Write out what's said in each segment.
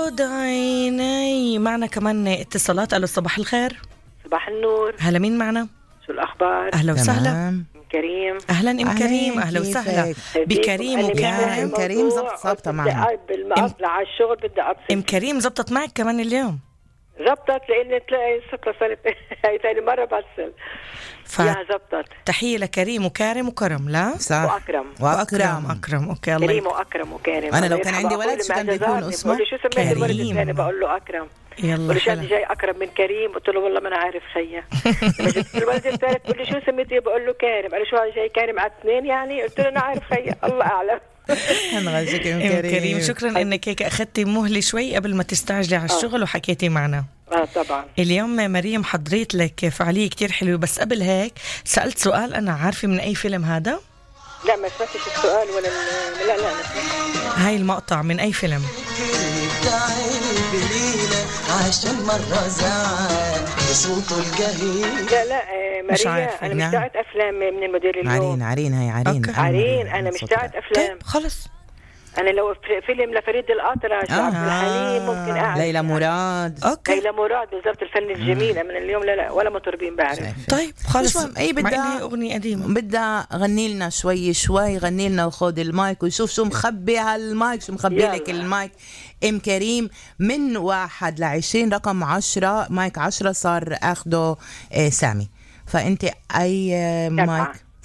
نور عيني. معنا كمان اتصالات. ألو صباح الخير. صباح النور. هلا مين معنا؟ شو الأخبار؟ أهلا وسهلا. كريم. أهلا أم كريم. أهلا وسهلا بكريم وكريم. أم كريم زبطت معنا. بالمقاطلة على الشغل بدي أتصل. أم كريم زبطت معك كمان اليوم؟ زبطت لأن تلاقي اتصلت هاي ثاني مرة بتصل. يا زبطت. تحية لكريم وكارم وكرم. لا صح. وأكرم. أوكي الله كريم وأكرم وكارم. أنا لو كان عندي ولد شو كان بيكون اسمه؟ شو سميت الولد الثاني؟ بقول له أكرم. يلا ورجعت جاي أكرم من كريم. قلت له والله ما أنا عارف خيا. الولد الثالث بقول لي شو سميتيه؟ بقول له كارم. قال لي شو هذا جاي كارم على اثنين يعني؟ قلت له أنا عارف خيا الله أعلم. هنغشك أم كريم. شكرا إنك هيك أخذتي مهلة شوي قبل ما تستعجلي على الشغل وحكيتي معنا. طبعا. اليوم مريم حضرت لك فعالية كتير حلوة، بس قبل هيك سألت سؤال. أنا عارفة من أي فيلم هذا؟ لا ما سمعتش السؤال ولا لا هاي المقطع من أي فيلم؟ عشان مرة زعل صوته الجهيل. لا ماريا أنا مش داعت أفلام من المدير اليوم. عرين هاي عرين أنا مش داعت أفلام. خلص أنا لو فيلم لفريد الأطرش عبد الحليم ممكن أعرف. ليلى مراد. أوكي. ليلى مراد بالضبط الفن الجميلة. من اليوم لا ولا مطربين بعرف. طيب خلص. أي بدها أغنية قديمة بدها غني لنا شوي غني لنا وخذ المايك وشوف شو مخبي هالمايك، شو مخبي لك المايك. ام كريم من 1 ل20 رقم 10 مايك 10 صار اخده سامي. فانت اي مايك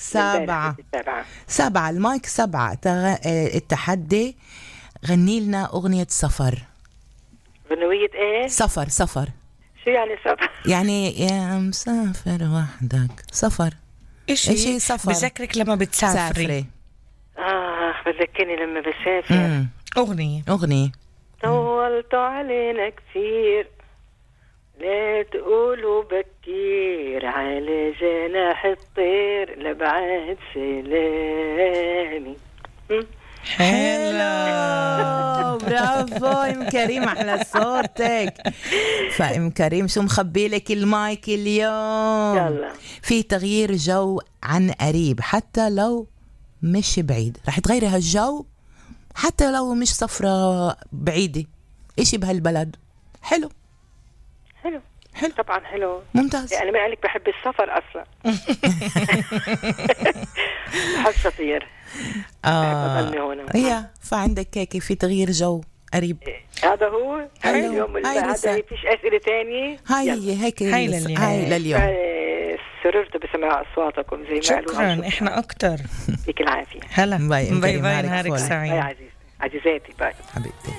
7 المايك 7 التحدي. غني لنا أغنية سفر. غنوية ايه؟ سفر. شو يعني سفر؟ يعني يا مسافر وحدك. سفر إشي سفر. بذكرك لما بتسافري. بذكرني لما بسافر. أغنية طولت علينا كثير لا تقولوا بكير على جناح الطير لبعد سلامي. حلو برافو ام كريم على صوتك. فام كريم شو مخبي لك المايك اليوم؟ يلا. في تغيير جو عن قريب حتى لو مش بعيد. رح تغيري هالجو حتى لو مش سفرة بعيدة. إشي بهالبلد. حلو طبعا حلو ممتاز. يعني ما قالك بحب السفر أصلا. بحب سطير. هي فعندك هيك في تغيير جو قريب. هذا هو اليوم. هذا فيش أسئلة تانية. هاي هيك هاي لليوم. سررت بسماع أصواتكم زي ما قالوا. شكرا. إحنا أكتر. يعطيك العافية. هلا باي باي. نهارك سعيد. باي عزيزاتي. باي حبيبتي.